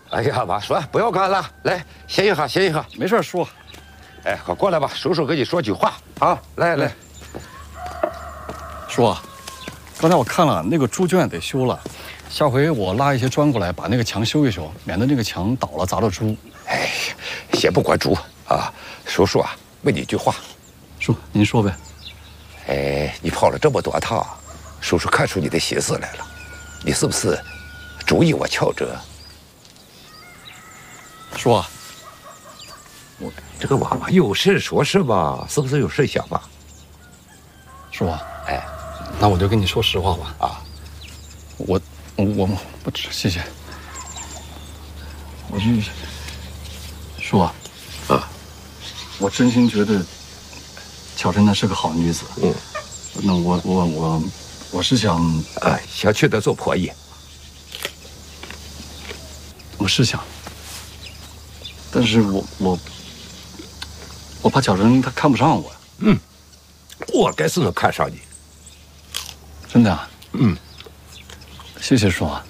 哎呀，妈说不要干了，来歇一下，歇一下。 没事，叔。 哎，快过来吧，叔叔跟你说句话啊！来来， 叔，刚才我看了那个猪圈得修了，下回我拉一些砖过来，把那个墙修一修，免得那个墙倒了砸到猪。 哎，先不管猪啊，叔叔啊，问你一句话。 叔，您说呗。 哎，你跑了这么多趟，叔叔看出你的心思来了，你是不是注意我乔哲？ 叔啊， 我这个娃娃有事说事吧，是不是有事想吧？ 叔啊， 哎， 那我就跟你说实话吧。 啊， 我不吃，谢谢。我这叔啊，我真心觉得乔真的是个好女子。那我是想， 想娶她做婆姨。 我是想，但是我怕乔真她看不上我。 我该是能看上你。 真的啊？ 嗯， 谢谢叔啊。